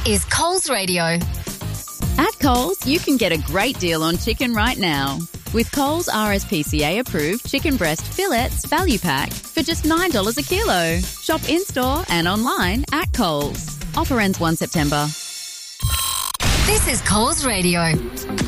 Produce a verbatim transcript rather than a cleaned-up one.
is Coles Radio. At Coles, you can get a great deal on chicken right now. With Coles R S P C A approved chicken breast fillets value pack for just nine dollars a kilo. Shop in-store and online at Coles. Offer ends the first of September. This is Coles Radio.